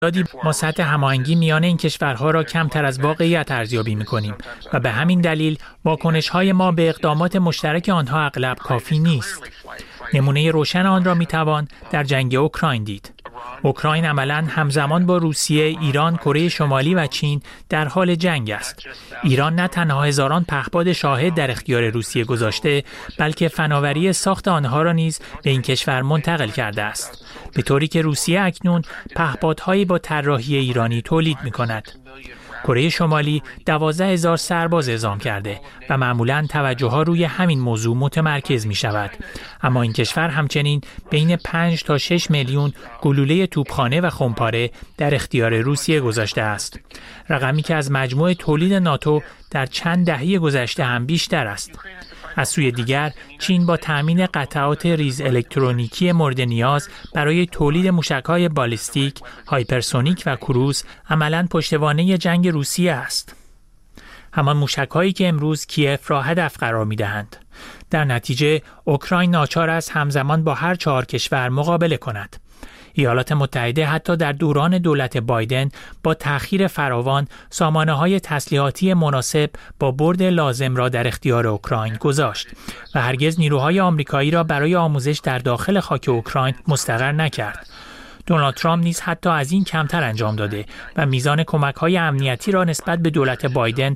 ما سطح هماهنگی میان این کشورها را کمتر از واقعیت ارزیابی می‌کنیم و به همین دلیل واکنش‌های ما به اقدامات مشترک آنها اغلب کافی نیست. نمونه روشن آن را می‌توان در جنگ اوکراین دید. اوکراین عملاً همزمان با روسیه، ایران، کره شمالی و چین در حال جنگ است. ایران نه تنها هزاران پهپاد شاهد در اختیار روسیه گذاشته، بلکه فناوری ساخت آنها را نیز به این کشور منتقل کرده است. به طوری که روسیه اکنون پهپادهایی با طراحی ایرانی تولید می‌کند. کره شمالی 12,000 سرباز اعزام کرده و معمولاً توجه‌ها روی همین موضوع متمرکز می‌شود. اما این کشور همچنین بین 5 تا 6 میلیون گلوله توپخانه و خمپاره در اختیار روسیه گذاشته است. رقمی که از مجموع تولید ناتو در چند دهه گذشته هم بیشتر است. از سوی دیگر چین با تأمین قطعات ریز الکترونیکی مورد نیاز برای تولید موشک‌های بالیستیک، هایپرسونیک و کروز عملاً پشتوانه جنگ روسیه است. همان موشک‌هایی که امروز کیف را هدف قرار می‌دهند. در نتیجه اوکراین ناچار است همزمان با هر 4 کشور مقابله کند. ایالات متحده حتی در دوران دولت بایدن با تأخیر فراوان سامانه‌های تسلیحاتی مناسب با برد لازم را در اختیار اوکراین گذاشت و هرگز نیروهای آمریکایی را برای آموزش در داخل خاک اوکراین مستقر نکرد. دونالد ترامپ نیز حتی از این کمتر انجام داده و میزان کمک‌های امنیتی را نسبت به دولت بایدن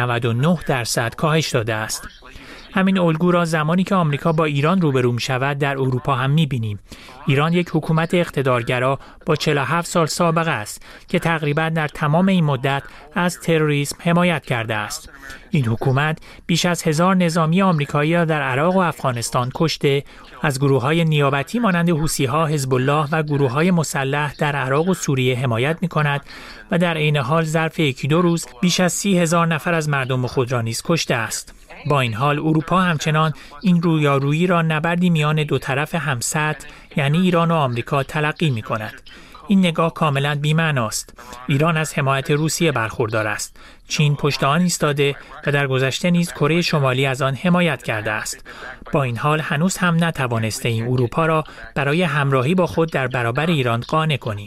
99% کاهش داده است. همین الگو را زمانی که آمریکا با ایران روبرو می‌شود در اروپا هم می‌بینیم. ایران یک حکومت اقتدارگرا با 47 سال سابقه است که تقریباً در تمام این مدت از تروریسم حمایت کرده است. این حکومت بیش از 1000 نظامی آمریکایی را در عراق و افغانستان کشته، از گروه‌های نیابتی مانند حوثی‌ها، حزب الله و گروه‌های مسلح در عراق و سوریه حمایت می‌کند و در عین حال ظرف 1-2 روز بیش از 30,000 نفر از مردم خود را نیز کشته است. با این حال اروپا همچنان این رویارویی را نبردی میان دو طرف همسطح یعنی ایران و آمریکا تلقی می کند. این نگاه کاملا بی‌معناست. ایران از حمایت روسیه برخوردار است. چین پشت آن ایستاده و در گذشته نیز کره شمالی از آن حمایت کرده است. با این حال هنوز هم نتوانسته ایم اروپا را برای همراهی با خود در برابر ایران قانع کنیم.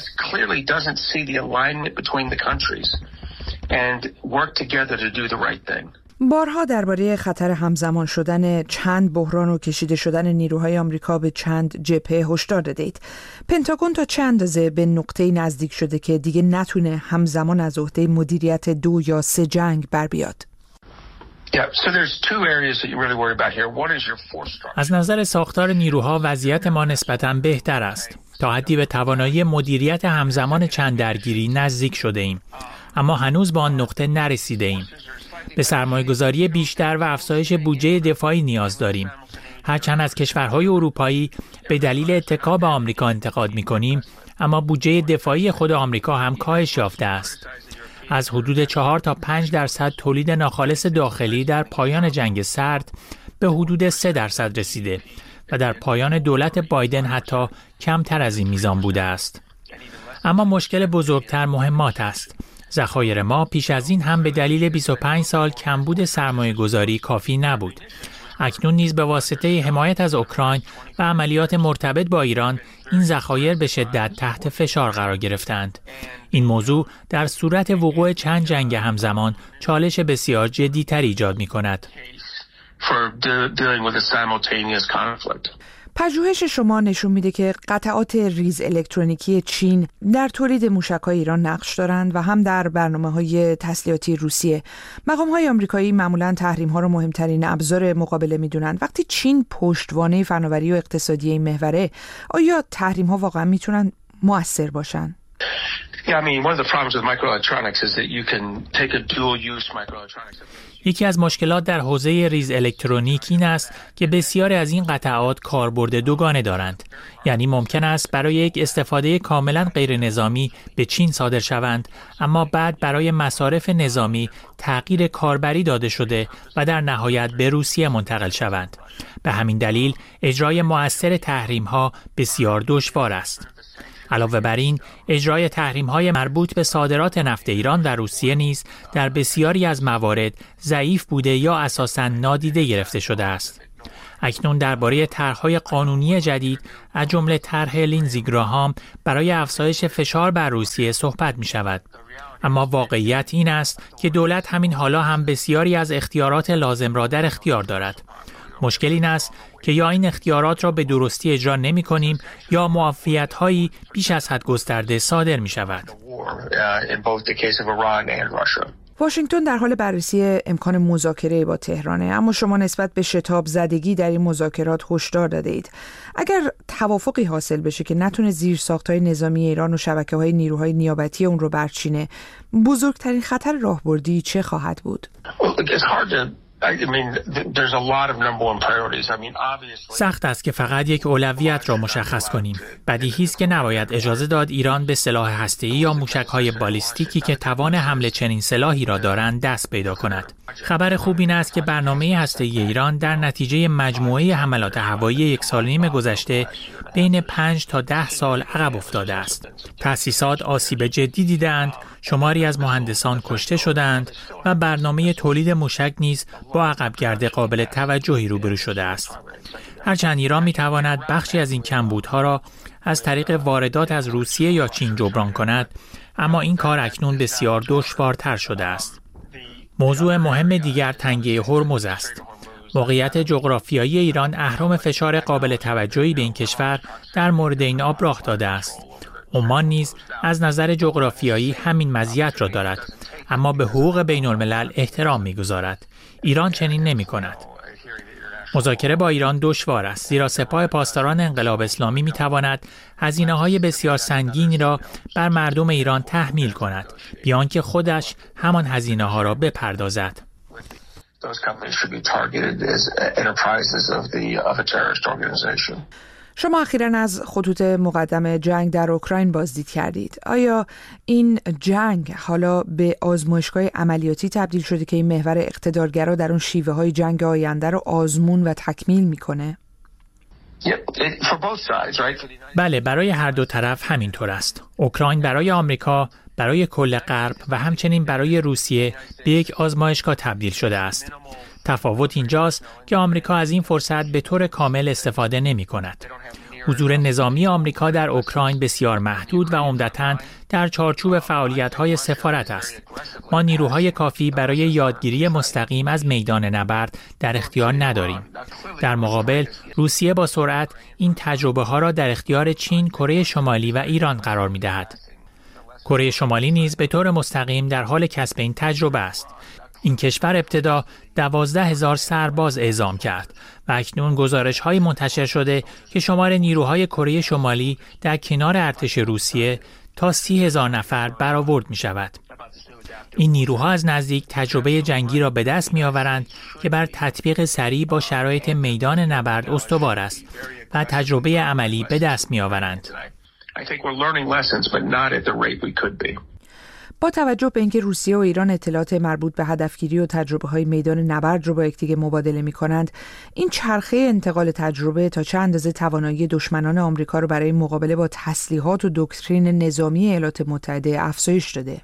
بارها درباره خطر همزمان شدن چند بحران و کشیده شدن نیروهای آمریکا به چند جبهه هشدار دادید. پنتاگون تا چند اندازه به نقطه‌ای نزدیک شده که دیگه نتونه همزمان از عهده مدیریت 2 یا 3 جنگ بر بیاد؟ از نظر ساختار نیروها وضعیت ما نسبتاً بهتر است. تا حدی به توانایی مدیریت همزمان چند درگیری نزدیک شده ایم. اما هنوز به آن نقطه نرسیده ایم. به سرمایه‌گذاری بیشتر و افزایش بودجه دفاعی نیاز داریم. هرچند از کشورهای اروپایی به دلیل اتکا به آمریکا انتقاد می‌کنیم، اما بودجه دفاعی خود آمریکا هم کاهش یافته است. از حدود 4 تا 5% تولید ناخالص داخلی در پایان جنگ سرد به حدود 3% رسیده و در پایان دولت بایدن حتی کمتر از این میزان بوده است. اما مشکل بزرگتر مهمات است. ذخایر ما پیش از این هم به دلیل 25 سال کمبود سرمایه گذاری کافی نبود. اکنون نیز به واسطه حمایت از اوکراین و عملیات مرتبط با ایران این ذخایر به شدت تحت فشار قرار گرفتند. این موضوع در صورت وقوع چند جنگ همزمان چالش بسیار جدی‌تر ایجاد می‌کند. پژوهش شما نشون میده که قطعات ریز الکترونیکی چین در تولید موشک‌های ایران نقش دارند و هم در برنامه‌های تسلیحاتی روسیه. مقام‌های آمریکایی معمولاً تحریم‌ها رو مهمترین ابزار مقابله میدونن. وقتی چین پشتوانه فناوری و اقتصادی این محوره، آیا تحریم‌ها واقعاً میتونن مؤثر باشن؟ یکی از مشکلات در حوزه ریز الکترونیک این است که بسیاری از این قطعات کاربرد دوگانه دارند. یعنی ممکن است برای یک استفاده کاملا غیر نظامی به چین صادر شوند، اما بعد برای مصارف نظامی تغییر کاربری داده شده و در نهایت به روسیه منتقل شوند. به همین دلیل اجرای مؤثر تحریم‌ها بسیار دشوار است. علاوه بر این، اجرای تحریم‌های مربوط به صادرات نفت ایران در روسیه نیز در بسیاری از موارد ضعیف بوده یا اساساً نادیده گرفته شده است. اکنون درباره طرح‌های قانونی جدید از جمله طرح لینزی گراهام برای افزایش فشار بر روسیه صحبت می‌شود. اما واقعیت این است که دولت همین حالا هم بسیاری از اختیارات لازم را در اختیار دارد. مشکل این است که یا این اختیارات را به درستی اجرا نمی کنیم یا معافیت‌هایی بیش از حد گسترده صادر می شود. واشنگتن در حال بررسی امکان مذاکره با تهرانه، اما شما نسبت به شتاب زدگی در این مذاکرات هشدار داده اید. اگر توافقی حاصل بشه که نتونه زیرساخت‌های نظامی ایران و شبکه‌های نیروهای نیابتی اون رو برچینه، بزرگترین خطر راهبردی چه خواهد بود؟ سخت است که فقط یک اولویت را مشخص کنیم. بدیهی است که نباید اجازه داد ایران به سلاح هسته‌ای یا موشک‌های بالیستیکی که توان حمل چنین سلاحی را دارند دست پیدا کند. خبر خوب این است که برنامه هسته‌ای ایران در نتیجه مجموعه حملات هوایی 1.5 سال گذشته بین 5 تا 10 سال عقب افتاده است. تأسیسات آسیب جدی دیدند، شماری از مهندسان کشته شدند و برنامه تولید موشک نیز با عقبگرد قابل توجهی روبرو شده است. هرچند ایران می‌تواند بخشی از این کمبودها را از طریق واردات از روسیه یا چین جبران کند، اما این کار اکنون بسیار دشوارتر شده است. موضوع مهم دیگر تنگه هرمز است. موقعیت جغرافیایی ایران اهرم فشار قابل توجهی به این کشور در مورد این آب راه داده است. عمان نیز از نظر جغرافیایی همین مزیت را دارد، اما به حقوق بین الملل احترام می‌گذارد. ایران چنین نمی‌کند. مذاکره با ایران دشوار است، زیرا سپاه پاسداران انقلاب اسلامی می‌تواند هزینه‌های بسیار سنگینی را بر مردم ایران تحمیل کند، بیان که خودش همان هزینه‌ها را بپردازد. شما اخیراً از خطوط مقدم جنگ در اوکراین بازدید کردید. آیا این جنگ حالا به آزمایشگاه عملیاتی تبدیل شده که این محور اقتدارگرا در اون شیوه های جنگ آینده رو آزمون و تکمیل میکنه؟ بله، برای هر دو طرف همینطور است. اوکراین برای آمریکا، برای کل غرب و همچنین برای روسیه به یک آزمایشگاه تبدیل شده است. تفاوت اینجاست که آمریکا از این فرصت به طور کامل استفاده نمی کند. حضور نظامی آمریکا در اوکراین بسیار محدود و عمدتاً در چارچوب فعالیت‌های سفارت است. ما نیروهای کافی برای یادگیری مستقیم از میدان نبرد در اختیار نداریم. در مقابل، روسیه با سرعت این تجربه‌ها را در اختیار چین، کره شمالی و ایران قرار می‌دهد. کره شمالی نیز به طور مستقیم در حال کسب این تجربه است. این کشور ابتدا 12,000 سرباز اعزام کرد و اکنون گزارش‌های منتشر شده که شمار نیروهای کره شمالی در کنار ارتش روسیه تا 30,000 نفر برآورد می‌شود. این نیروها از نزدیک تجربه جنگی را به دست می‌آورند که بر تطبیق سریع با شرایط میدان نبرد استوار است و تجربه عملی به دست می‌آورند. با توجه به اینکه روسیه و ایران اطلاعات مربوط به هدفگیری و تجربه‌های میدان نبرد رو با یکدیگر مبادله می‌کنند، این چرخه انتقال تجربه تا چه اندازه توانایی دشمنان آمریکا رو برای مقابله با تسلیحات و دکترین نظامی ایالات متحده افزایش داده؟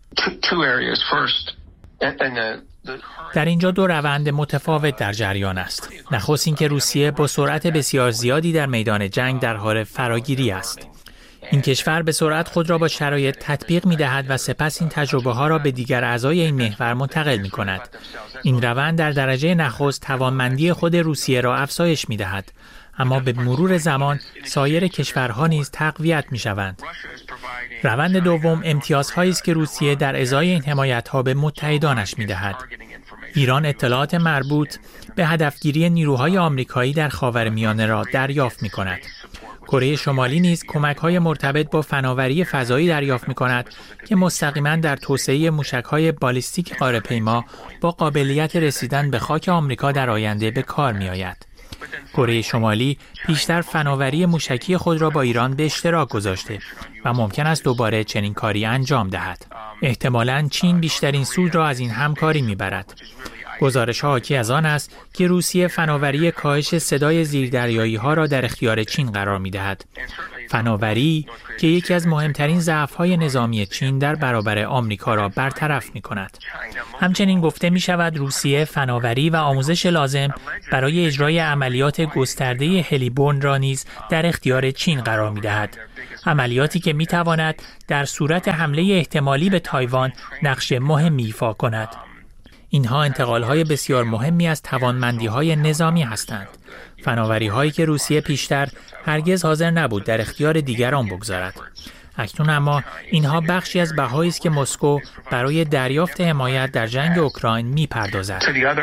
در اینجا دو روند متفاوت در جریان است. نخست اینکه روسیه با سرعت بسیار زیادی در میدان جنگ در حال فراگیری است. این کشور به سرعت خود را با شرایط تطبیق می‌دهد و سپس این تجربه‌ها را به دیگر اعضای این محور منتقل می‌کند. این روند در درجه نخست توانمندی خود روسیه را افزایش می‌دهد، اما به مرور زمان سایر کشورها نیز تقویت می‌شوند. روند دوم امتیازهایی است که روسیه در ازای این حمایت‌ها به متحدانش می‌دهد. ایران اطلاعات مربوط به هدفگیری نیروهای آمریکایی در خاورمیانه را دریافت می‌کند. کره شمالی نیز کمک‌های مرتبط با فناوری فضایی دریافت می‌کند که مستقیما در توسعه موشک‌های بالیستیک غاره‌پیما با قابلیت رسیدن به خاک آمریکا در آینده به کار می‌آید. کره شمالی پیشتر فناوری موشکی خود را با ایران به اشتراک گذاشته و ممکن است دوباره چنین کاری انجام دهد. احتمالاً چین بیشترین سود را از این همکاری می‌برد. گزارش‌ها حاکی از آن است که روسیه فناوری کاهش صدای زیردریایی‌ها را در اختیار چین قرار می‌دهد. فناوری که یکی از مهمترین ضعف‌های نظامی چین در برابر آمریکا را برطرف می‌کند. همچنین گفته می‌شود روسیه فناوری و آموزش لازم برای اجرای عملیات گسترده هلیبرن را نیز در اختیار چین قرار می‌دهد. عملیاتی که می‌تواند در صورت حمله احتمالی به تایوان نقش مهمی ایفا کند. اینها انتقال‌های بسیار مهمی از توانمندی‌های نظامی هستند. فناوری‌هایی که روسیه پیشتر هرگز حاضر نبود در اختیار دیگران بگذارد. اکنون اما اینها بخشی از بهایی است که مسکو برای دریافت حمایت در جنگ اوکراین می‌پردازد.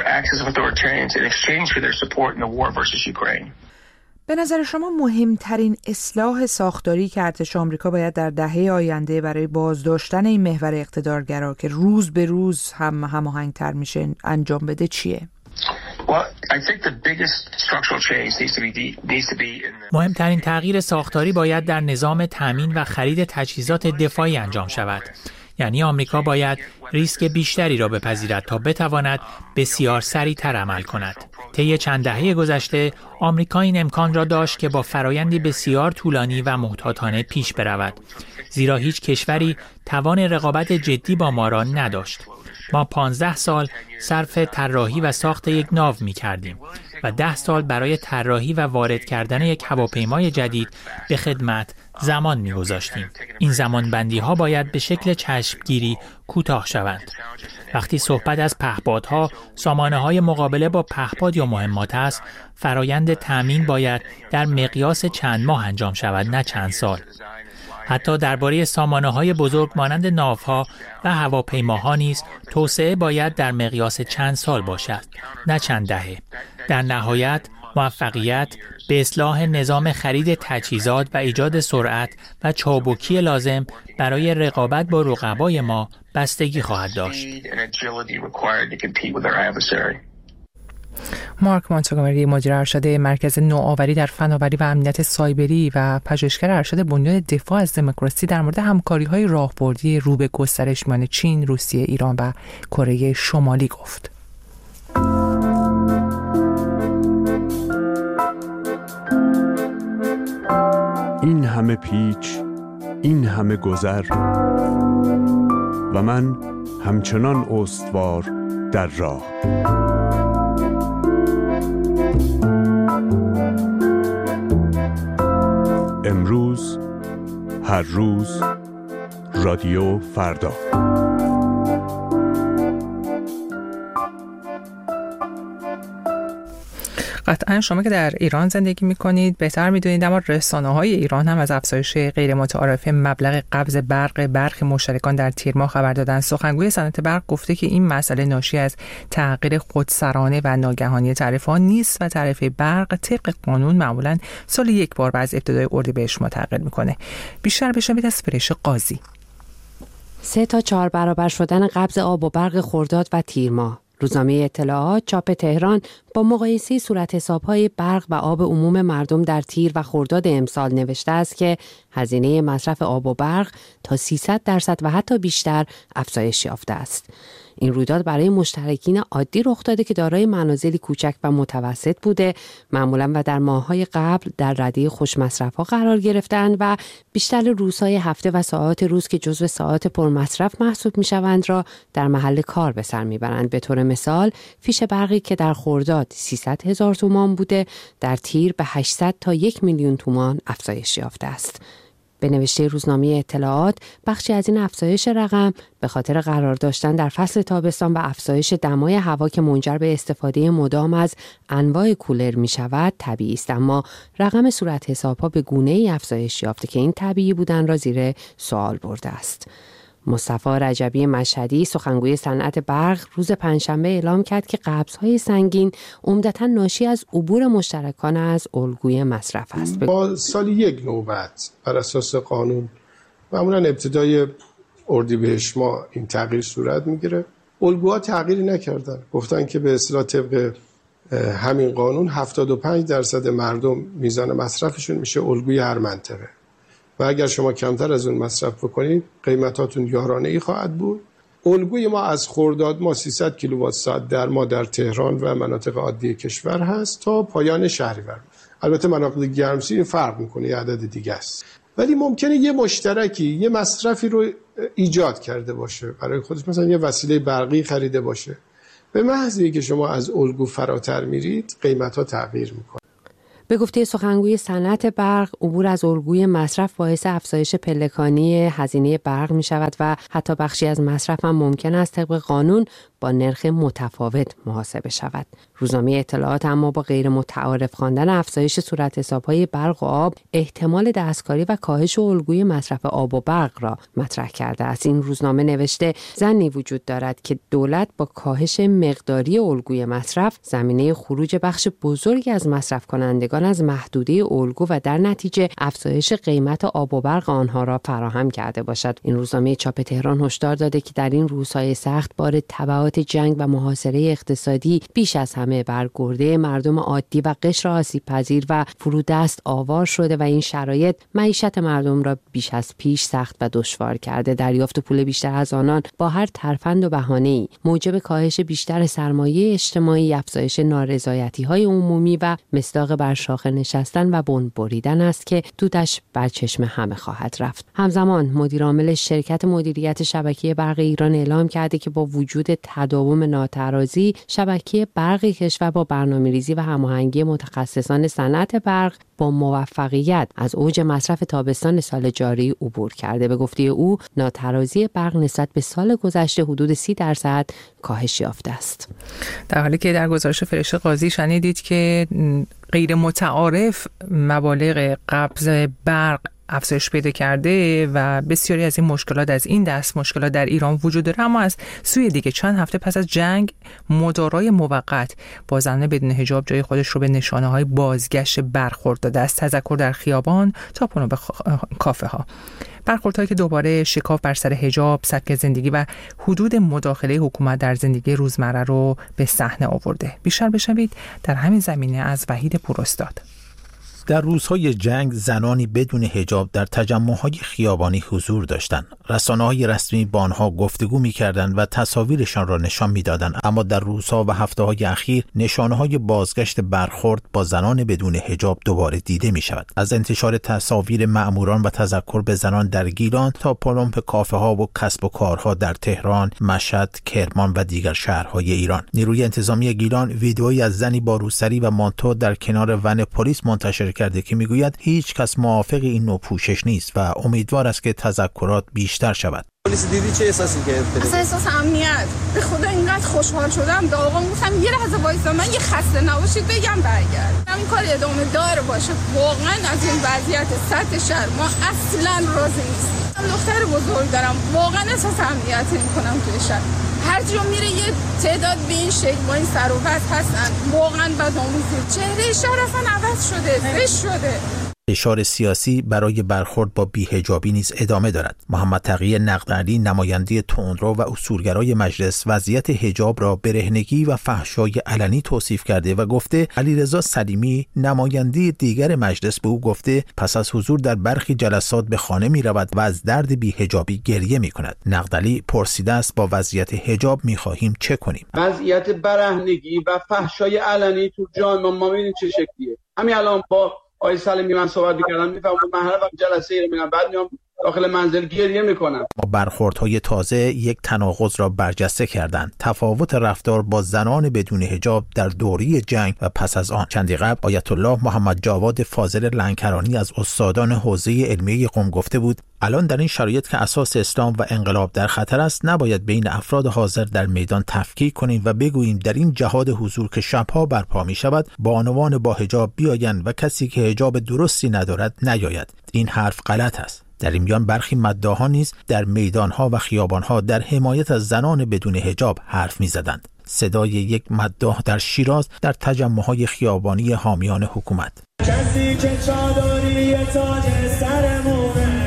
به نظر شما مهمترین اصلاح ساختاری که ارتش آمریکا باید در دهه آینده برای بازداشتن این محور اقتدارگرا که روز به روز هم هماهنگ‌تر میشه انجام بده چیه؟ مهمترین تغییر ساختاری باید در نظام تامین و خرید تجهیزات دفاعی انجام شود. یعنی آمریکا باید ریسک بیشتری را بپذیرد تا بتواند بسیار سریع‌تر عمل کند. طی چند دهه گذشته آمریکا این امکان را داشت که با فرایندی بسیار طولانی و محتاطانه پیش برود، زیرا هیچ کشوری توان رقابت جدی با ما را نداشت. ما 15 سال صرف طراحی و ساخت یک ناو می کردیم و 10 سال برای طراحی و وارد کردن یک هواپیمای جدید به خدمت زمان می گذاشتیم. این زمان بندی ها باید به شکل چشمگیری کوتاه شوند. وقتی صحبت از پهپادها، سامانه های مقابله با پهپاد یا مهمات است، فرایند تامین باید در مقیاس چند ماه انجام شود، نه چند سال. حتی درباره سامانه‌های بزرگ مانند ناوها و هواپیماها نیز توسعه باید در مقیاس چند سال باشد، نه چند دهه. در نهایت موفقیت به اصلاح نظام خرید تجهیزات و ایجاد سرعت و چابکی لازم برای رقابت با رقبای ما بستگی خواهد داشت. مارک مونتگومری، مدیر ارشد مرکز نوآوری در فناوری و امنیت سایبری و پژوهشگر ارشد بنیاد دفاع از دموکراسی، در مورد همکاری‌های راهبردی رو به گسترش میان چین، روسیه، ایران و کره شمالی گفت. این همه پیچ، این همه گذر و من همچنان استوار در راه. امروز، هر روز، رادیو فردا. قطعا شما که در ایران زندگی میکنید بهتر میدونید، اما رسانه‌های ایران هم از افزایش غیر متعارف مبلغ قبض برق برخی مشترکان در تیر ماه خبر دادند. سخنگوی صنعت برق گفته که این مسئله ناشی از تغییر خودسرانه و ناگهانی تعرفه‌ها نیست و تعرفه برق طبق قانون معمولاً سال یک بار از ابتدای اردیبهشت متغیر میکنه. بیشتر بشنوید از فرش قاضی. 3 تا 4 برابر شدن قبض آب و برق خرداد و تیر ماه. روزنامه اطلاعات چاپ تهران با مقایسه صورت حساب‌های برق و آب عموم مردم در تیر و خرداد امسال نوشته است که هزینه مصرف آب و برق تا 300% و حتی بیشتر افزایش یافته است. این رویداد برای مشترکین عادی رخ داده که دارای منازلی کوچک و متوسط بوده، معمولاً و در ماه‌های قبل در رده خوش مصرف‌ها قرار گرفتند و بیشتر روزهای هفته و ساعات روز که جزو ساعات پرمصرف محسوب می‌شوند را در محل کار به سر می‌برند. به طور مثال فیش برقی که در خرداد 300,000 تومان بوده، در تیر به 800 تا 1 میلیون تومان افزایش یافته است. به نوشته روزنامه اطلاعات، بخشی از این افزایش رقم به خاطر قرار داشتن در فصل تابستان و افزایش دمای هوا که منجر به استفاده مدام از انواع کولر می شود طبیعی است، اما رقم صورت حسابها به گونه‌ای افزایش یافته که این طبیعی بودن را زیر سوال برده است. مصطفی رجبی مشهدی، سخنگوی صنعت برق، روز پنجشنبه اعلام کرد که قبض‌های سنگین عمدتاً ناشی از عبور مشترکان از الگوی مصرف است. با سال یک نوبت بر اساس قانون معمولاً ابتدای اردیبهشت ماه این تغییر صورت میگیره. الگوها تغییری نکردن، گفتن که به اصطلاح طبق همین قانون 75% مردم میزان مصرفشون میشه الگوی هر منطقه و اگر شما کمتر از اون مصرف بکنید قیمتاتون یارانه‌ای خواهد بود. الگوی ما از خرداد ما 300 کیلووات ساعت در ما در تهران و مناطق عادی کشور هست تا پایان شهریور. البته مناطق گرمسیر فرق میکنه، یه عدد دیگه است. ولی ممکنه یه مشترکی یه مصرفی رو ایجاد کرده باشه برای خودش، مثلا یه وسیله برقی خریده باشه. به محضی که شما از الگو فراتر میرید قیمت‌ها تغییر میکنه. به گفته سخنگوی صنعت برق، عبور از الگوی مصرف باعث افزایش پلکانی هزینه برق می شود و حتی بخشی از مصرف هم ممکن است طبق قانون با نرخ متفاوت محاسبه شود. روزنامه اطلاعات اما با غیر متعارف خواندن افزایش صورت حساب‌های برق و آب، احتمال دستکاری و کاهش الگوی مصرف آب و برق را مطرح کرده است. این روزنامه نوشته ظنی وجود دارد که دولت با کاهش مقداری الگوی مصرف زمینه خروج بخش بزرگی از مصرف کنندگان از محدوده الگو و در نتیجه افزایش قیمت آب و برق آنها را فراهم کرده باشد. این روزنامه چاپ تهران هشدار داده که در این روزهای سخت بار تبعات جنگ و محاصره اقتصادی بیش از همه بر گرده مردم عادی و قشر آسیب پذیر و فرودست آوار شده و این شرایط معیشت مردم را بیش از پیش سخت و دشوار کرده. دریافت پول بیشتر از آنان با هر ترفند و بهانه‌ای موجب کاهش بیشتر سرمایه اجتماعی، افزایش نارضایتی‌های عمومی و مصداق بر شاخه نشستن و بن بریدن است که دودش بر چشم همه خواهد رفت. همزمان مدیر عامل شرکت مدیریت شبکه برق ایران اعلام کرده که با وجود تداوم ناترازی، شبکه برق کشور با برنامه‌ریزی و هماهنگی متخصصان صنعت برق با موفقیت از اوج مصرف تابستان سال جاری عبور کرده. به گفته او، ناترازی برق نسبت به سال گذشته حدود 30% کاهش یافته است. در حالی که در گزارش فرشته قاضی شنیدید که غیر متعارف مبالغ قبض برق افزایش پیدا کرده و بسیاری از این مشکلات از این دست مشکلات در ایران وجود داره، اما از سوی دیگه چند هفته پس از جنگ مدارای موقت با زنان بدون حجاب جای خودش رو به نشانه‌های بازگشت برخورد داده، از تذکر در خیابان تا پنو به کافه ها. برخوردهایی که دوباره شکاف بر سر حجاب، سبک زندگی و حدود مداخله حکومت در زندگی روزمره رو به صحنه آورده. بیشتر بشنوید در همین زمینه از وحید پوراستاد. در روزهای جنگ زنانی بدون حجاب در تجمع‌های خیابانی حضور داشتند. رسانه‌های رسمی با آنها گفتگو می‌کردند و تصاویرشان را نشان می‌دادند، اما در روزها و هفته‌های اخیر نشانه‌های بازگشت برخورد با زنان بدون حجاب دوباره دیده می‌شود. از انتشار تصاویر مأموران و تذکر به زنان در گیلان تا پلمپ کافه‌ها و کسب و کارها در تهران، مشهد، کرمان و دیگر شهرهای ایران. نیروی انتظامی گیلان ویدئویی از زنی با روسری و مانتو در کنار ون پلیس منتشر کرده که میگوید هیچ کس موافق این نوع پوشش نیست و امیدوار است که تذکرات بیشتر شود. پلیس دیدی چه احساسی کرد؟ احساس امنیت. به خدا اینقدر خوشحال شدم. آقا گفتم یه لحظه وایسا، من یه خسته نباشید بگم برگرد. این کار ادامه دار باشه. واقعا از این وضعیت سطح شهر ما اصلا راضی نیستیم. من دختر بزرگ دارم. واقعا احساس امنیت نمی‌کنم توی شهر. هر جا میره یه تعداد به این شکل با این سر و وضع هستن. واقعا بدآموزی. چهره شهر اصلا عوض شده، زشت شده. فشار سیاسی برای برخورد با بی‌حجابی نیز ادامه دارد. محمد تقی نقدعلی، نماینده تندرو و اصولگرای مجلس، وضعیت حجاب را برهنگی و فحشای علنی توصیف کرده و گفته علیرضا سلیمی، نماینده دیگر مجلس، به او گفته پس از حضور در برخی جلسات به خانه می رود و از درد بی‌حجابی گریه می کند. نقدعلی پرسیده است با وضعیت حجاب می خواهیم چه کنیم؟ وضعیت برهنگی و فحشای علنی تو جان ما ببینید چه شکلیه. همین الان با آقای سلیمی من صحبت می‌کردم، میفهمم من هر وقت جلسه ای رو میرم بعد میام داخل منزل گریه میکنم. برخوردهای تازه یک تناقض را برجسته کردند. تفاوت رفتار با زنان بدون حجاب در دوره جنگ و پس از آن. چندی قبل آیت الله محمد جواد فاضل لنکرانی از استادان حوزه علمیه قم گفته بود الان در این شرایط که اساس اسلام و انقلاب در خطر است، نباید بین افراد حاضر در میدان تفکیک کنیم و بگوییم در این جهاد حضور که شبها برپا می شود با عنوان با حجاب بیایند و کسی که حجاب درستی ندارد نیاید. این حرف غلط است. در این میان برخی مداحان نیز در میدانها و خیابانها در حمایت از زنان بدون حجاب حرف می‌زدند. صدای یک مداح در شیراز در تجمع‌های خیابانی حامیان حکومت. کسی که چادری تاج سرمونه،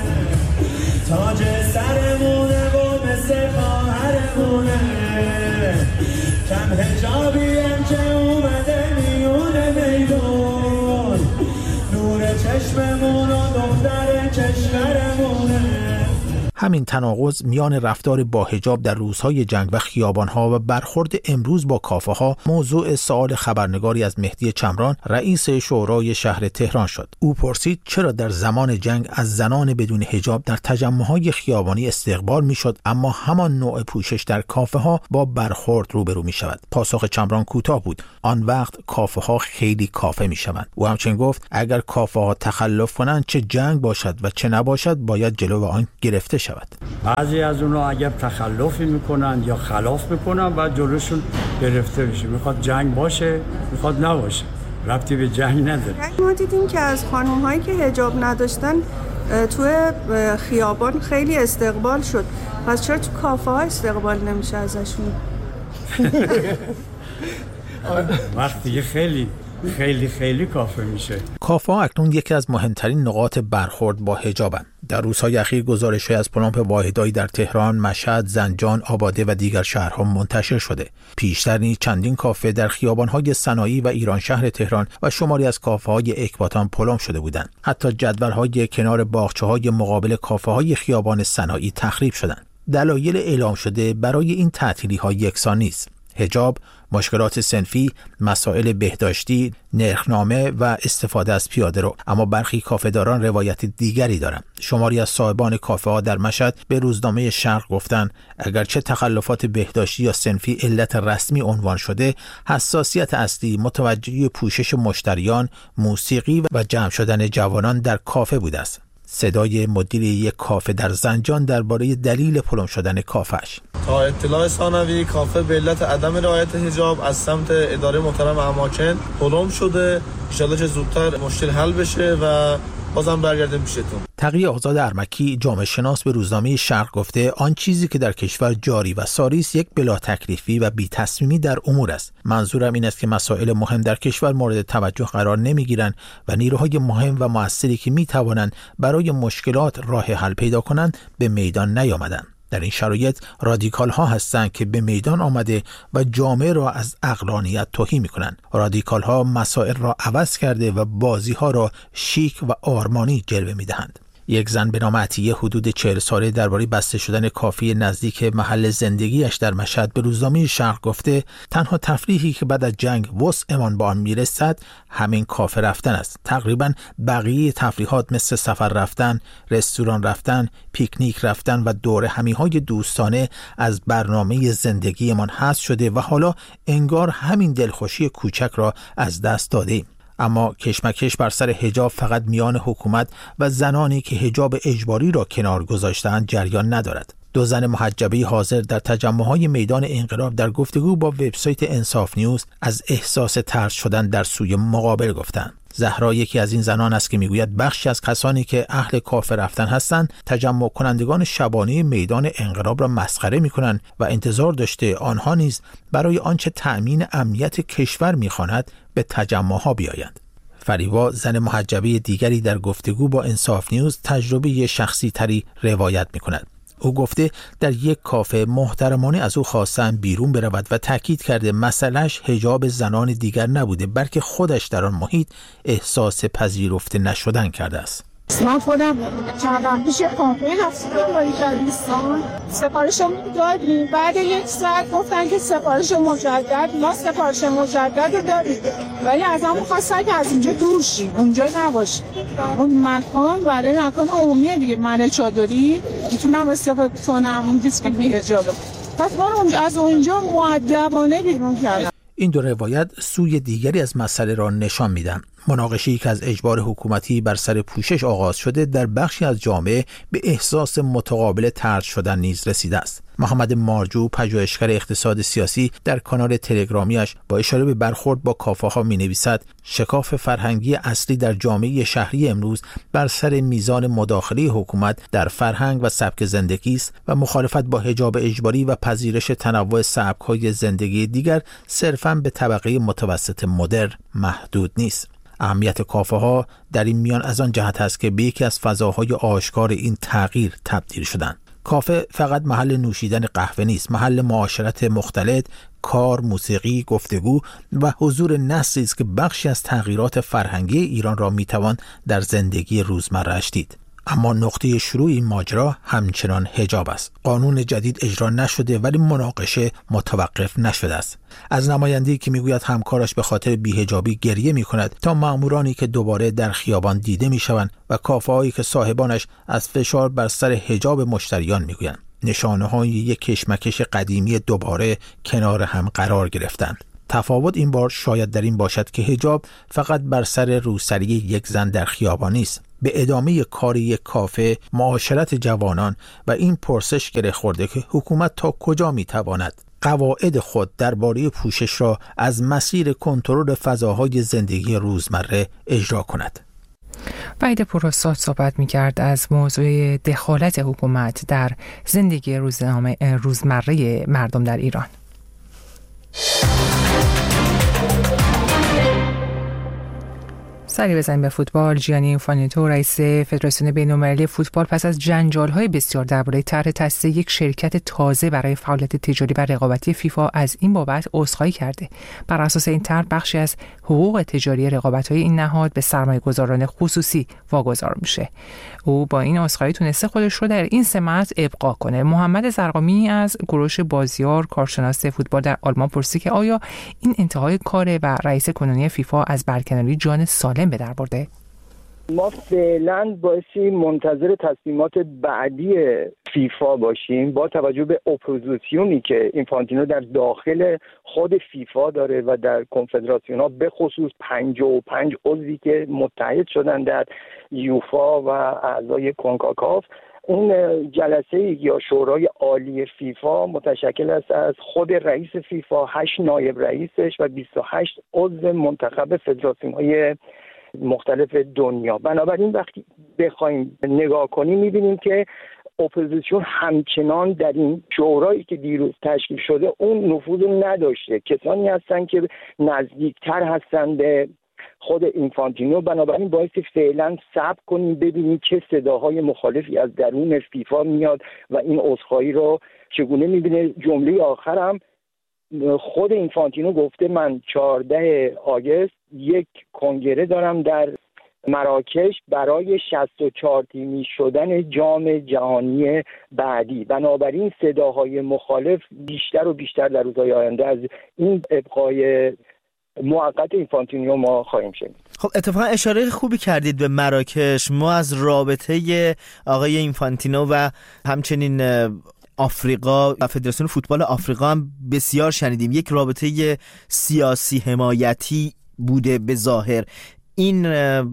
تاج سرمونه و مثل خواهرمونه، کم حجابیم که اومده میونه میدون، نور چشممون و دختر کشورمونه. همین تناقض میان رفتار با حجاب در روزهای جنگ و خیابان‌ها و برخورد امروز با کافه‌ها موضوع سوال خبرنگاری از مهدی چمران، رئیس شورای شهر تهران شد. او پرسید چرا در زمان جنگ از زنان بدون حجاب در تجمع‌های خیابانی استقبال می‌شد، اما همان نوع پوشش در کافه‌ها با برخورد روبرو می‌شود. پاسخ چمران کوتاه بود: آن وقت کافه‌ها خیلی کافه می‌شوند. او همچنین گفت اگر کافه‌ها تخلف کنند، چه جنگ باشد و چه نباشد، باید جلو آن گرفته شود. بعضی از اونها اگر تخلفی میکنن یا خلاف میکنن و جلوشون گرفته بشه. میخواد جنگ باشه، میخواد نباشه، ربطی به جنگ نداره. ما دیدیم که از خانم‌هایی که حجاب نداشتن توی خیابان خیلی استقبال شد. پس چرا تو کافه‌ها استقبال نمیشه ازشون؟ وقتی خیلی کافه میشه. کافه ها اکنون یکی از مهمترین نقاط برخورد با حجابند. در روزهای اخیر گزارش‌های از پلمپ واحدایی در تهران، مشهد، زنجان، آباده و دیگر شهرها منتشر شده. پیشتر نیز چندین کافه در خیابان‌های صنایعی و ایران شهر تهران و شماری از کافه‌های اکباتان پلم شده بودند. حتی جدول‌های کنار باغچه‌های مقابل کافه‌های خیابان صنایعی تخریب شدند. دلایل اعلام شده برای این تعطیلی‌ها یکسان نیست. حجاب، مشکلات صنفی، مسائل بهداشتی، نرخنامه و استفاده از پیاده رو. اما برخی کافه‌داران روایت دیگری دارند. شماری از صاحبان کافه‌ها در مشهد به روزنامه شرق گفتند اگرچه تخلفات بهداشتی یا صنفی علت رسمی عنوان شده، حساسیت اصلی متوجه پوشش مشتریان، موسیقی و جمع شدن جوانان در کافه بوده است. صدای مدیر یک کافه در زنجان درباره دلیل پلم شدن کافه‌اش: تا اطلاع ثانوی کافه به علت عدم رعایت حجاب از سمت اداره محترم اماکن پلم شده. ان شاءالله که زودتر مشکل حل بشه و بازم برگردیم پیشتون. تقی آزاد ارمکی، جامعه شناس، به روزنامه شرق گفته آن چیزی که در کشور جاری و ساری است یک بلا تکلیفی و بی تصمیمی در امور است. منظورم این است که مسائل مهم در کشور مورد توجه قرار نمیگیرند و نیروهای مهم و مؤثری که میتوانند برای مشکلات راه حل پیدا کنند به میدان نیامدند. در این شرایط رادیکال ها هستند که به میدان آمده و جامعه را از عقلانیت تهی می کنند. رادیکال ها مسائل را عوض کرده و بازی ها را شیک و آرمانی جلوه می دهند. یک زن به نام عطیه حدود 40 ساله درباره بسته شدن کافه نزدیک محل زندگیش در مشهد به روزنامه شرق گفته تنها تفریحی که بعد از جنگ وسعمان به آن میرسد همین کافه رفتن است. تقریبا بقیه تفریحات مثل سفر رفتن، رستوران رفتن، پیکنیک رفتن و دوره همیهای دوستانه از برنامه زندگیمان حذف شده و حالا انگار همین دلخوشی کوچک را از دست دادیم. اما کشمکش بر سر حجاب فقط میان حکومت و زنانی که حجاب اجباری را کنار گذاشته‌اند جریان ندارد. دو زن محجبه حاضر در تجمع‌های میدان انقلاب در گفتگو با وبسایت انصاف نیوز از احساس طرد شدن در سوی مقابل گفتند. زهرا یکی از این زنان است که میگوید بخشی از کسانی که اهل کافه رفتن هستند تجمع کنندگان شبانه میدان انقلاب را مسخره میکنند و انتظار داشته آنها نیز برای آنچه تأمین امنیت کشور میخواند به تجمعها بیایند. فریبا، زن محجبه دیگری، در گفتگو با انصاف نیوز تجربه شخصی تری روایت میکند. او گفته در یک کافه محترمانه از او خواستن بیرون برود و تاکید کرده مسئلهش حجاب زنان دیگر نبوده بلکه خودش در آن محیط احساس پذیرفته نشدن کرده است. من خودم چند پیش کافه رفتم با دوستان سفارشمون دادیم. بعد یک ساعت گفتن که سفارش مجدد، ما سفارش مجدد رو داریم ولی از همون خواستن که از اینجا دور شیم، اونجا نباشیم. اون مکان برای مکان عمومیه دیگه، من چادری میتونم استفاده کنم اون دیسک حجابه. پس من از اونجا مؤدبانه بیرون کردم. این دو روایت سوی دیگری از مسئله را نشان میدن. مناقشه‌ای که از اجبار حکومتی بر سر پوشش آغاز شده در بخشی از جامعه به احساس متقابل طرد شدن نیز رسیده است. محمد مارجو، پژوهشگر اقتصاد سیاسی، در کانال تلگرامیش با اشاره به برخورد با کافه‌ها می‌نویسد شکاف فرهنگی اصلی در جامعه شهری امروز بر سر میزان مداخله حکومت در فرهنگ و سبک زندگی است و مخالفت با حجاب اجباری و پذیرش تنوع سبک‌های زندگی دیگر صرفاً به طبقه متوسط مدرن محدود نیست. اهمیت کافه‌ها در این میان از آن جهت است که به یکی از فضاهای آشکار این تغییر تبدیل شدند. کافه فقط محل نوشیدن قهوه نیست، محل معاشرت مختلط، کار، موسیقی، گفتگو و حضور نسلی است که بخشی از تغییرات فرهنگی ایران را میتوان در زندگی روزمره‌اش دید. اما نقطه شروع این ماجرا همچنان حجاب است. قانون جدید اجرا نشده ولی مناقشه متوقف نشده است. از نماینده‌ای که میگوید همکارش به خاطر بی‌حجابی گریه می‌کند تا مأمورانی که دوباره در خیابان دیده می‌شوند و کافه‌هایی که صاحبانش از فشار بر سر حجاب مشتریان می‌گویند. نشانه‌های یک کشمکش قدیمی دوباره کنار هم قرار گرفتند. تفاوت این بار شاید در این باشد که حجاب فقط بر سر روسری یک زن در خیابان نیست. به ادامه کار یک کافه، معاشرت جوانان و این پرسش گره خورده که حکومت تا کجا میتواند قواعد خود درباره پوشش را از مسیر کنترل فضاهای زندگی روزمره اجرا کند. وحید پوراستاد صحبت می‌کرد از موضوع دخالت حکومت در زندگی روزمره مردم در ایران. سری بزنیم به فوتبال. جیانی اینفانتینو رئیس فدراسیون بین‌المللی فوتبال پس از جنجال‌های بسیار درباره طرح تأسیس یک شرکت تازه برای فعالیت تجاری و رقابتی فیفا از این بابت عذرخواهی کرده. بر اساس این طرح بخشی از حقوق تجاری رقابت‌های این نهاد به سرمایه‌گذاران خصوصی واگذار میشه. او با این عذرخواهی تونسته خودش رو در این سمت ابقا کنه. محمد زرقامی از گروش بازیار کارشناس فوتبال در آلمان پرسید که آیا این انتهای کار و رئیس کنونی فیفا از برکناری جان سالم به در برده؟ ما فعلا بایستی منتظر تصمیمات بعدی فیفا باشیم با توجه به اپوزیسیونی که اینفانتینو در داخل خود فیفا داره و در کنفدراسیون ها به خصوص 55 عضوی که متحد شدن در یوفا و اعضای کنکاکاف. اون جلسه یا شورای عالی فیفا متشکل است از خود رئیس فیفا، 8 نایب رئیسش و 28 عضو منتخب فدراسیون‌های مختلف دنیا. بنابراین وقتی بخوایم نگاه کنیم می‌بینیم که اپوزیسیون همچنان در این شورایی که دیروز تشکیل شده اون نفوذ نداشته. کسانی هستن که نزدیکتر هستن به خود اینفانتینو. بنابراین باعث فعلا صبر کنیم ببینیم چه صداهای مخالفی از درون فیفا میاد و این عذرخواهی رو چگونه می‌بینه. جمله آخرم خود اینفانتینو گفته من 14 آگوست یک کنگره دارم در مراکش برای 64 تیمی شدن جام جهانی بعدی. بنابراین صداهای مخالف بیشتر و بیشتر در روزهای آینده از این ابقای موقت اینفانتینو ما خواهیم شنید. خب اتفاقا اشاره خوبی کردید به مراکش. ما از رابطه آقای اینفانتینو و همچنین آفریقا و فدراسیون فوتبال آفریقا هم بسیار شنیدیم. یک رابطه سیاسی حمایتی بوده به ظاهر. این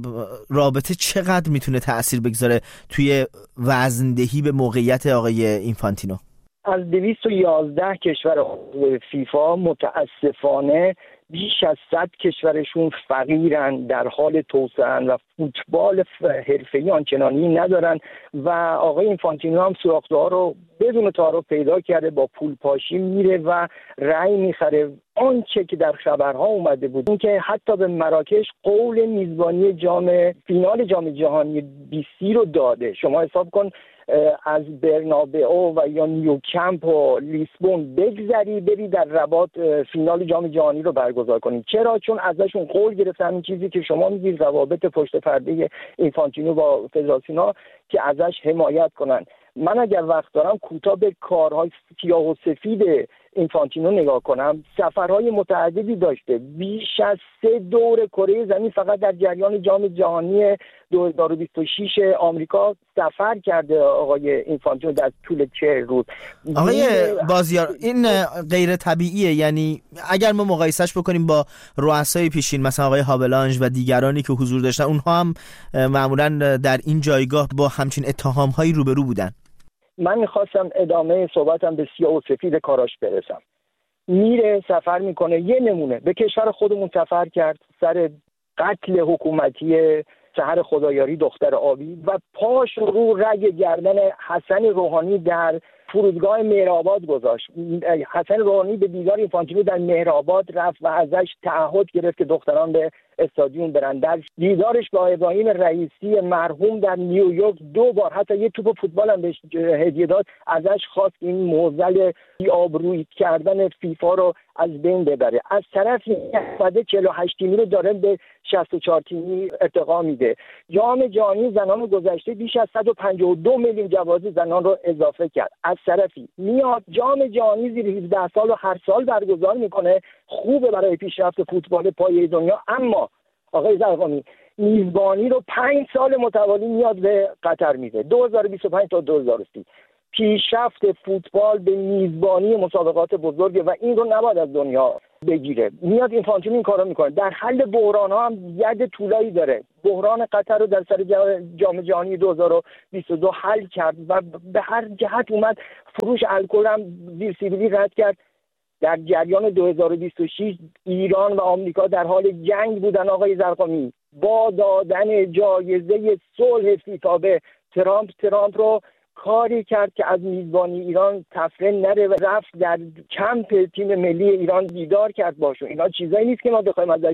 رابطه چقدر میتونه تأثیر بگذاره توی وزندهی به موقعیت آقای اینفانتینو؟ از 211 کشور فیفا متاسفانه بیش از 100 کشورشون فقیرن، در حال توسعه‌اند و فوتبال حرفه‌ای آنچنانی ندارن و آقای اینفانتینو هم سوراخ‌ها رو بدون تعارف پیدا کرده، با پول پاشی میره و رأی میخره. آنچه که در خبرها اومده بود این که حتی به مراکش قول میزبانی فینال جام جهانی 20 رو داده. شما حساب کن از برنابئو و یا نیوکمپ و لیسبون بگذری بری در رباط فینال جام جهانی رو برگزار کنید. چرا؟ چون ازشون قول گرفتن این چیزی که شما میگید روابط پشت پرده اینفانتینو با فدراسیون‌ها که ازش حمایت کنن. من اگر وقت دارم کوتاه به کارهای سیاه و سفید اینفانتینو نگاه کنم. سفرهای متعددی داشته. بیش از 3 دور کره زمین فقط در جریان جام جهانی 2026 آمریکا سفر کرده آقای اینفانتینو در طول 40 روز. آقای بازیار این غیر طبیعیه. یعنی اگر ما مقایسهش بکنیم با رؤسای پیشین مثلا آقای هابلانژ و دیگرانی که حضور داشتن، اونها هم معمولا در این جایگاه با همچین اتهام‌هایی روبرو بودن. من میخواستم ادامه صحبتم به سیاه و سفید کاراش برسم. میره سفر میکنه. یه نمونه به کشور خودمون سفر کرد سر قتل حکومتی سحر خدایاری دختر آبی و پاش رو رگ گردن حسن روحانی در فرودگاه مهرآباد گذاشت. حسن روحانی به دیدار اینفانتینو در مهرآباد رفت و ازش تعهد گرفت که دختران به استادیوم برن. در دیدارش با ابراهیم رئیسی مرحوم در نیویورک 2 بار حتی یه توپ فوتبال هم بهش هدیه داد، ازش خواست این معضل بی‌آبرویی کردن فیفا رو از بین ببره. از طرفی 48 تیمی رو داره به 64 تیمی ارتقا میده. جام جهانی زنان گذشته بیش از 152 میلیون جواز زنان رو اضافه کرد. از طرفی میاد جام جهانی زیر 17 سال و هر سال برگزار میکنه، خوبه برای پیشرفت فوتبال پایه دنیا، اما آقای زرقامی میزبانی رو 5 سال متوالی میاد به قطر میده، 2025 تا 2030. پیشرفت فوتبال به میزبانی مسابقات بزرگه و این رو نباید از دنیا بگیره. میاد اینفانتینو این کارو میکنه. در حل بحران ها هم ید طولایی داره. بحران قطر رو در سر جام جهانی 2022 حل کرد و به هر جهت اومد. فروش الکل هم زیر سیبیلی رد کرد. در جریان 2026 ایران و آمریکا در حال جنگ بودن آقای زرقامی. با دادن جایزه صلح فیفا به ترامپ رو کاری کرد که از میزبانی ایران تفره نره و رفت در کمپ تیم ملی ایران دیدار کرد باشون. اینا چیزایی نیست که ما بخوایم ازش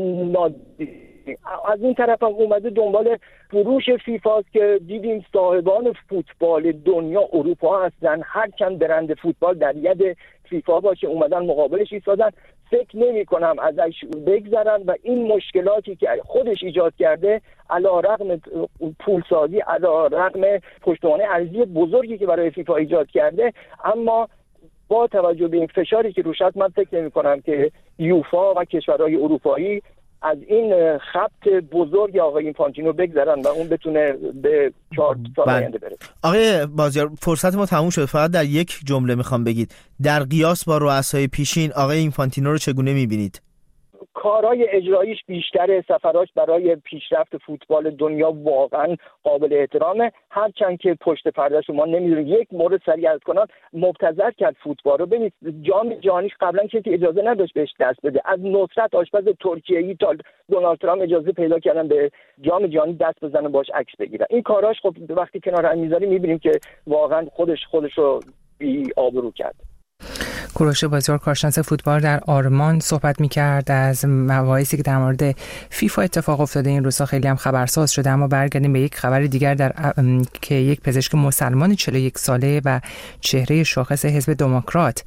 از این طرف هم اومده دنبال فروش فیفاست که دیدیم صاحبان فوتبال دنیا اروپا هستن، هر چند برند فوتبال در ید فیفا باشه اومدن مقابلش ایستادن. فکر نمی کنم ازش بگذرن و این مشکلاتی که خودش ایجاد کرده علیرغم پولسازی، علیرغم پشتوانه ارزی بزرگی که برای فیفا ایجاد کرده، اما با توجه به این فشاری که روش هست من فکر نمی کنم که یوفا و کشورهای اروپایی از این خط بزرگ آقای اینفانتینو بگذرن و اون بتونه به 4 سال آینده بره. آقای بازیار فرصت ما تموم شد، فقط در یک جمله میخوام بگید در قیاس با رؤسای پیشین آقای اینفانتینو رو چگونه میبینید؟ کارهای اجراییش بیشتره، سفراش برای پیشرفت فوتبال دنیا واقعا قابل احترامه، هرچند که پشت پرده شما نمیدونید. یک مورد سریع عرض کنم، مبتذل کرد فوتبال رو. ببینید جام جهانیش قبلا کسی اجازه نداشت بهش دست بده، از نصرت آشپز ترکیه‌ای تا دونالد ترامپ اجازه پیدا کردن به جام جهانی دست بزنه باش عکس بگیره. این کاراش خب وقتی کنار هم میذاری میبینیم که واقعا خودش رو بی آبرو کرد. کوروش بازیار کارشناس فوتبال در آلمان صحبت می‌کرد از مباحثی که در مورد فیفا اتفاق افتاده این روزها خیلی هم خبرساز شده. اما برگردیم به یک خبر دیگر که یک پزشک مسلمان 41 ساله و چهره شاخص حزب دموکرات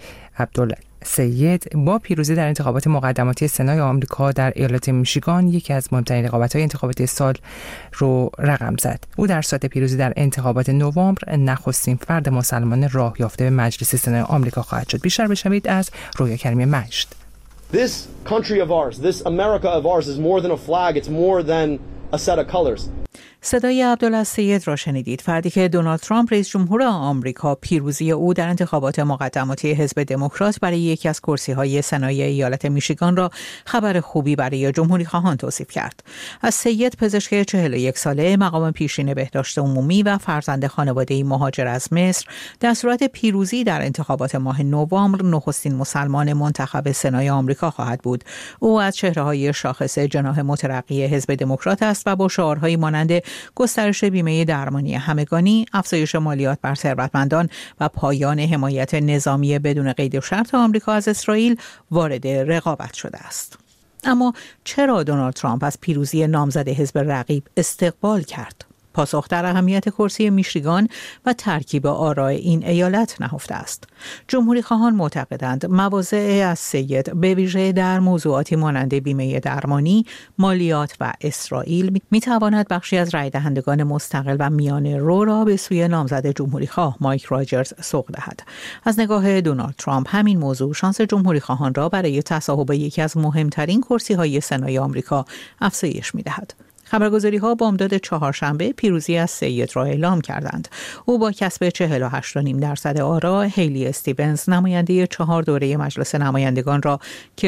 عبدالسید با پیروزی در انتخابات مقدماتی سنای آمریکا در ایالت میشیگان یکی از مهمترین رقابت‌های انتخاباتی سال رو رقم زد. او در ساعت پیروزی در انتخابات نوامبر نخستین فرد مسلمان راه یافته به مجلس سنای آمریکا خواهد شد. بیشتر بشنوید از رویا کریمی مجد. This country of ours, this America of ours is more than a flag, it's more than a set of colors. صدای عبدالسید را شنیدید، فردی که دونالد ترامپ رئیس جمهور آمریکا پیروزی او در انتخابات مقدماتی حزب دموکرات برای یکی از کرسی‌های سنای ایالت میشیگان را خبر خوبی برای جمهوری خواهان توصیف کرد. از سید پزشک 41 ساله مقام پیشین بهداشت عمومی و فرزند خانواده‌ای مهاجر از مصر در صورت پیروزی در انتخابات ماه نوامبر نخستین مسلمان منتخب سنای آمریکا خواهد بود. او از چهره‌های شاخص جناح مترقی حزب دموکرات است و با شعارهایی مانند گسترش بیمه درمانی همگانی، افزایش مالیات بر ثروتمندان و پایان حمایت نظامی بدون قید و شرط آمریکا از اسرائیل وارد رقابت شده است. اما چرا دونالد ترامپ از پیروزی نامزد حزب رقیب استقبال کرد؟ پاسخ در اهمیت کرسی میشیگان و ترکیب آراء این ایالت نهفته است. جمهوری خواهان معتقدند مواضع از سید به ویژه در موضوعاتی مانند بیمه درمانی، مالیات و اسرائیل میتواند بخشی از رای دهندگان مستقل و میان رو را به سوی نامزد جمهوری خواه مایک راجرز سوق دهد. از نگاه دونالد ترامپ همین موضوع شانس جمهوری خواهان را برای تصاحب یکی از مهمترین کرسی‌های سنای آمریکا افزایش میدهد. خبرگزاری‌ها بامداد چهارشنبه پیروزی از سید را اعلام کردند. او با کسب 48.5% آرا، هیلی استیونز نماینده 4 دوره مجلس نمایندگان را که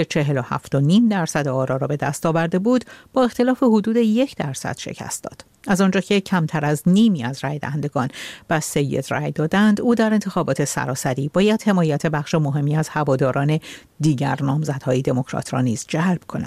47.5% آرا را به دست آورده بود، با اختلاف حدود 1% شکست داد. از آنجا که کمتر از نیمی از رای دهندگان به سید رای دادند، او در انتخابات سراسری باید حمایت بخش مهمی از هواداران دیگر نامزدهای دموکرات را نیز جلب کند.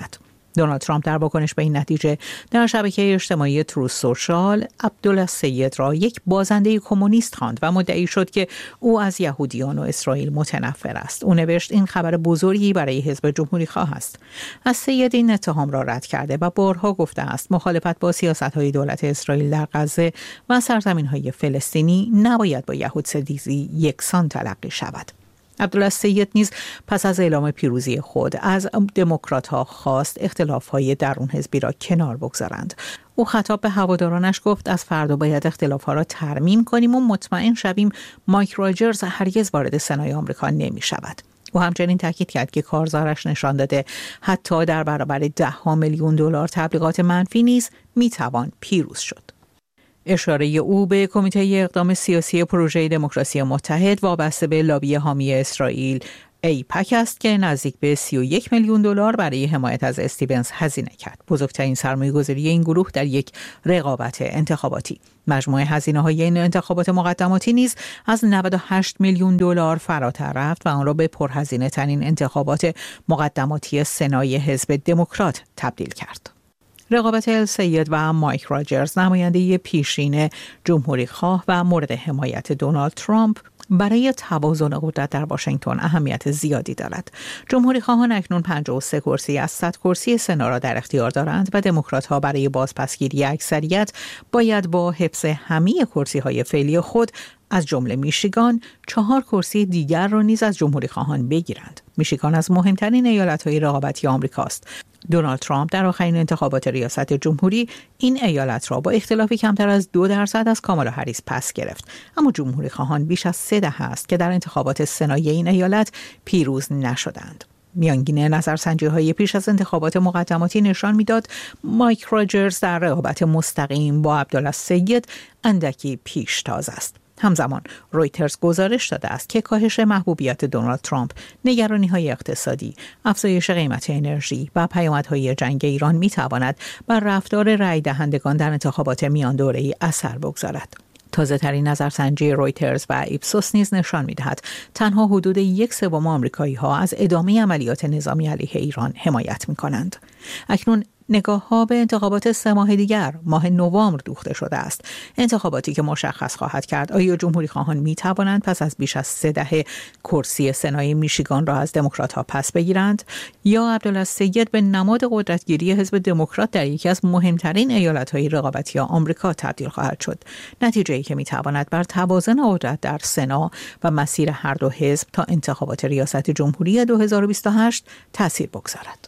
دونالد ترامپ در واکنش به این نتیجه در شبکه اجتماعی تروث سوشال عبدالسید را یک بازنده کمونیست خواند و مدعی شد که او از یهودیان و اسرائیل متنفر است. او نوشت این خبر بزرگی برای حزب جمهوری خواه است. از سید این اتهام را رد کرده و بارها گفته است مخالفت با سیاست‌های دولت اسرائیل در غزه و سرزمین‌های فلسطینی نباید با یهودستیزی یکسان تلقی شود. عبدالسید نیز پس از اعلام پیروزی خود از دموکرات‌ها خواست اختلاف‌های درون حزبی را کنار بگذارند. او خطاب به هوادارانش گفت از فردا باید اختلاف‌ها را ترمیم کنیم و مطمئن شویم مایک راجرز هرگز وارد سنای آمریکا نمی‌شود. او همچنین تاکید کرد که کارزارش نشان داده حتی در برابر $10 میلیون تبلیغات منفی نیز می‌توان پیروز شد. اشاره او به کمیته اقدام سیاسی پروژه دموکراسی متحد وابسته به لابی حامی اسرائیل ایپک است که نزدیک به $31 میلیون برای حمایت از استیونز هزینه کرد. بزرگترین سرمایه‌گذاری این گروه در یک رقابت انتخاباتی. مجموع هزینه‌های این انتخابات مقدماتی نیز از $98 میلیون فراتر رفت و آن را به پرهزینه ترین انتخابات مقدماتی سنای حزب دموکرات تبدیل کرد. رقابت السید و مایک راجرز نماینده پیشین جمهوری خواه و مورد حمایت دونالد ترامپ برای توازن قدرت در واشنگتن اهمیت زیادی دارد. جمهوری خواهان اکنون 53 کرسی از 100 کرسی سنا را در اختیار دارند و دموکرات‌ها برای بازپسگیری اکثریت باید با حفظ همه کرسی‌های فعلی خود از جمله میشیگان 4 کرسی دیگر را نیز از جمهوری خواهان بگیرند. میشیگان از مهمترین ایالت‌های رقابتی آمریکاست. دونالد ترامپ در آخرین انتخابات ریاست جمهوری این ایالت را با اختلافی کمتر از 2% از کامالا هریس پس گرفت، اما جمهوری خواهان بیش از 3 دهه است که در انتخابات سنایی این ایالت پیروز نشدند. میانگین نظرسنجی‌های پیش از انتخابات مقدماتی نشان می‌داد مایک راجرز در رقابت مستقیم با عبدالسید اندکی پیشتاز است. همزمان رویترز گزارش داده است که کاهش محبوبیت دونالد ترامپ، نگرانی‌های اقتصادی، افزایش قیمت انرژی و پیامدهای جنگ ایران می‌تواند بر رفتار رای دهندگان در انتخابات میان دوره‌ای اثر بگذارد. تازه‌ترین نظرسنجی رویترز و ایپسوس نیز نشان می‌دهد تنها حدود 1/3 آمریکایی‌ها از ادامه عملیات نظامی علیه ایران حمایت می‌کنند. اکنون نگاه‌ها به انتخابات 3 ماه دیگر ماه نوامبر دوخته شده است. انتخاباتی که مشخص خواهد کرد آیا جمهوری خواهان می توانند پس از بیش از 3 دهه کرسی سنای میشیگان را از دموکرات‌ها پس بگیرند یا عبدالسید به نماد قدرتگیری حزب دموکرات در یکی از مهمترین ایالت‌های رقابتی آمریکا تبدیل خواهد شد. نتیجه‌ای که می تواند بر توازن قدرت در سنا و مسیر هر دو حزب تا انتخابات ریاست جمهوری 2028 تاثیر بگذارد.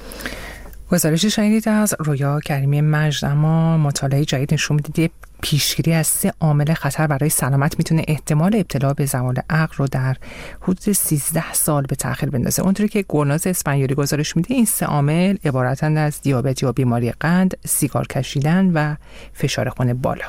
گزارش شنیدید از رویا کریمی مجد. اما مطالعه جدید نشون میده پیشگیری از 3 عامل خطر برای سلامت میتونه احتمال ابتلا به زوال عقل رو در حدود 13 سال به تأخیر بندازه. اونطوری که گورناز اسپانیولی گزارش میده این 3 عامل عبارتند از دیابت یا بیماری قند، سیگار کشیدن و فشار خون بالا.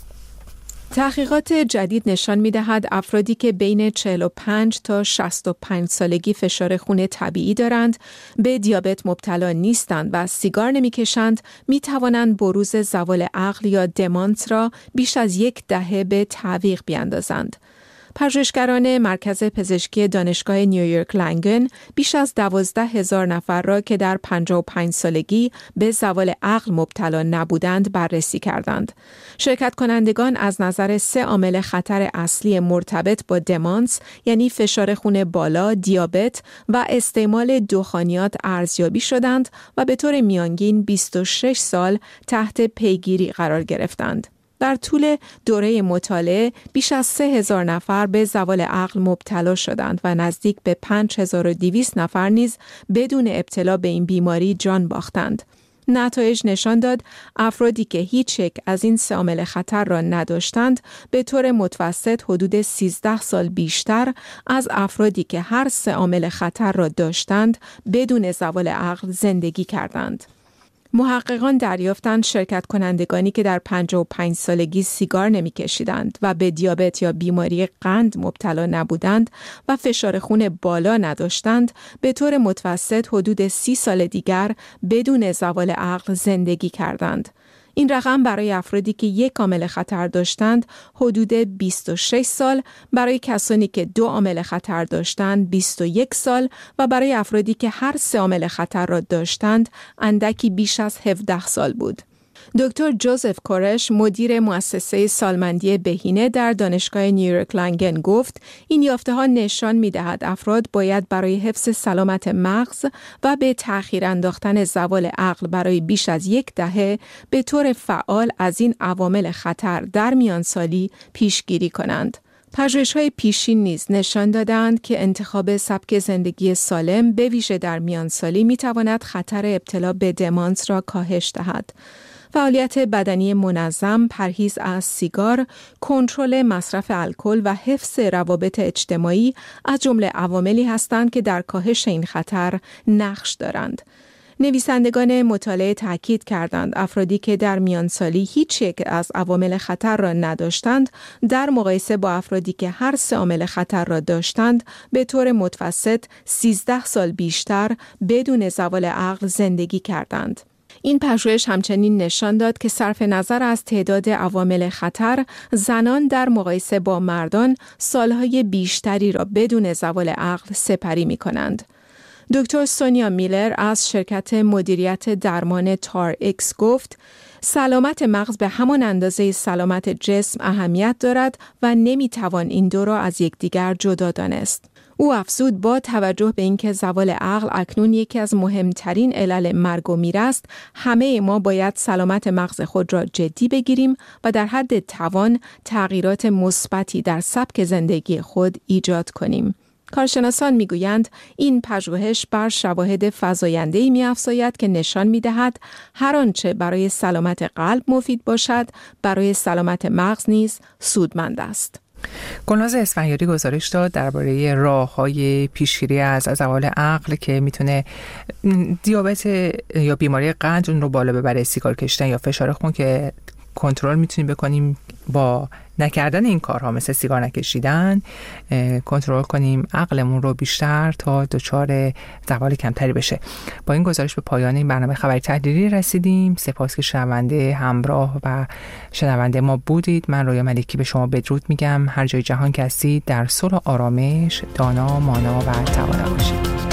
تحقیقات جدید نشان می‌دهد افرادی که بین 45 تا 65 سالگی فشار خون طبیعی دارند، به دیابت مبتلا نیستند و سیگار نمی‌کشند، می‌توانند بروز زوال عقل یا دمانس را بیش از 1 دهه به تعویق بیاندازند. پژوهشگران مرکز پزشکی دانشگاه نیویورک لنگن بیش از 12,000 نفر را که در 55 سالگی به زوال عقل مبتلا نبودند بررسی کردند. شرکت کنندگان از نظر 3 عامل خطر اصلی مرتبط با دمانس یعنی فشار خون بالا، دیابت و استعمال دخانیات ارزیابی شدند و به طور میانگین 26 سال تحت پیگیری قرار گرفتند. در طول دوره مطالعه بیش از 3,000 نفر به زوال عقل مبتلا شدند و نزدیک به 5,200 نفر نیز بدون ابتلا به این بیماری جان باختند. نتایج نشان داد افرادی که هیچ یک از این 3 عامل خطر را نداشتند به طور متوسط حدود 13 سال بیشتر از افرادی که هر 3 عامل خطر را داشتند بدون زوال عقل زندگی کردند. محققان دریافتند شرکت کنندگانی که در 55 سالگی سیگار نمی کشیدند و به دیابت یا بیماری قند مبتلا نبودند و فشار خون بالا نداشتند به طور متوسط حدود 30 سال دیگر بدون زوال عقل زندگی کردند. این رقم برای افرادی که یک عامل خطر داشتند حدود 26 سال، برای کسانی که 2 عامل خطر داشتند 21 سال و برای افرادی که هر 3 عامل خطر را داشتند اندکی بیش از 17 سال بود. دکتر جوزف کورش، مدیر مؤسسه سالمندی بهینه در دانشگاه نیویورک لنگن گفت این یافته‌ها نشان می‌دهد افراد باید برای حفظ سلامت مغز و به تأخیر انداختن زوال عقل برای بیش از 10 دهه به طور فعال از این عوامل خطر در میانسالی پیشگیری کنند. پژوهش‌های پیشین نیز نشان دادند که انتخاب سبک زندگی سالم به ویژه در میانسالی می‌تواند خطر ابتلا به دمانس را کاهش دهد. فعالیت بدنی منظم، پرهیز از سیگار، کنترل مصرف الکل و حفظ روابط اجتماعی از جمله عواملی هستند که در کاهش این خطر نقش دارند. نویسندگان مطالعه تاکید کردند افرادی که در میانسالی هیچ یک از عوامل خطر را نداشتند در مقایسه با افرادی که هر 3 عامل خطر را داشتند به طور متوسط 13 سال بیشتر بدون زوال عقل زندگی کردند. این پژوهش همچنین نشان داد که صرف نظر از تعداد عوامل خطر، زنان در مقایسه با مردان سالهای بیشتری را بدون زوال عقل سپری می کنند. دکتر سونیا میلر از شرکت مدیریت درمان تار اکس گفت سلامت مغز به همان اندازه سلامت جسم اهمیت دارد و نمیتوان این دو را از یکدیگر جدا دانست. او افزود با توجه به اینکه زوال عقل اکنون یکی از مهمترین علل مرگ و میر است، همه ما باید سلامت مغز خود را جدی بگیریم و در حد توان تغییرات مثبتی در سبک زندگی خود ایجاد کنیم. کارشناسان میگویند این پژوهش بر شواهد فزاینده‌ای می‌افزاید که نشان می‌دهد هر آنچه برای سلامت قلب مفید باشد، برای سلامت مغز نیز سودمند است. گلناز اسفندیاری گزارش داد درباره راه‌های پیشگیری از زوال عقل که میتونه دیابت یا بیماری قند اون رو بالا ببره، سیگار کشیدن یا فشار خون که کنترل میتونیم بکنیم با نکردن این کارها، مثل سیگار نکشیدن، کنترل کنیم عقلمون رو بیشتر تا دچار زوال کمتری بشه. با این گزارش به پایان این برنامه خبری تحلیلی رسیدیم. سپاس که شنونده همراه و شنونده ما بودید. من رویا ملکی به شما بدرود میگم. هر جای جهان که هستید در صلح و آرامش دانا، مانا و توانا باشید.